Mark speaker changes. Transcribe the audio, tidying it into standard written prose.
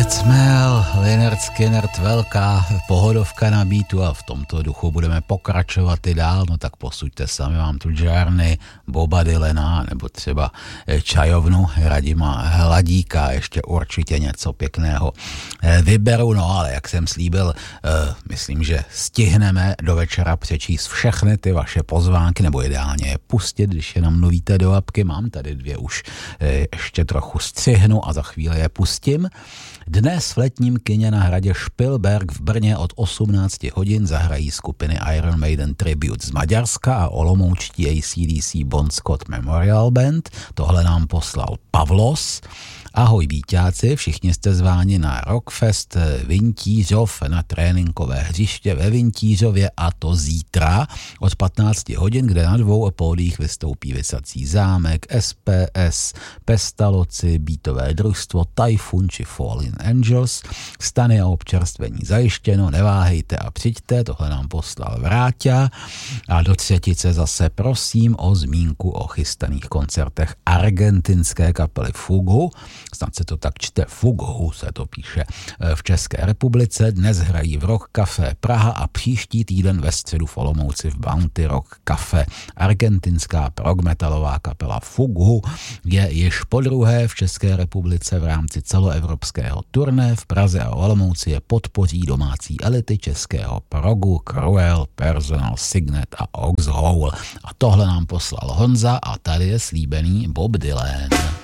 Speaker 1: Smell, Lynyrd Skynyrd, velká pohodovka na beatu a v tomto duchu budeme pokračovat i dál, no tak posuďte sami vám tu Journey, Boba Dylana nebo třeba čajovnu Radima Hladíka, ještě určitě něco pěkného vyberu, no ale jak jsem slíbil, myslím, že stihneme do večera přečíst všechny ty vaše pozvánky, nebo ideálně je pustit, když je nám mluvíte do apky, mám tady dvě už ještě trochu střihnu a za chvíli je pustím. Dnes v letním kině na hradě Špilberk v Brně od 18 hodin zahrají skupiny Iron Maiden Tribute z Maďarska a olomoučtí AC/DC Bon Scott Memorial Band. Tohle nám poslal Pavlos. Ahoj víťáci, všichni jste zváni na Rockfest Vintířov na tréninkové hřiště ve Vintířově a to zítra od 15 hodin, kde na dvou pódiích vystoupí Visací zámek, SPS, Pestaloci, Beatové družstvo, Typhoon či Fallen Angels. Stany a občerstvení zajištěno, neváhejte a přijďte, tohle nám poslal Vráťa. A do třetice zase prosím o zmínku o chystaných koncertech argentinské kapely Fugu. Snad se to tak čte, Fugu se to píše, v České republice. Dnes hrají v Rock Café Praha a příští týden ve středu v Olomouci v Bounty Rock Café. Argentinská prog-metalová kapela Fugu je již podruhé v České republice v rámci celoevropského turné. V Praze a Olomouci je podpoří domácí elity českého progu Cruel, Personal, Signet a Oxhole. A tohle nám poslal Honza a tady je slíbený Bob Dylan.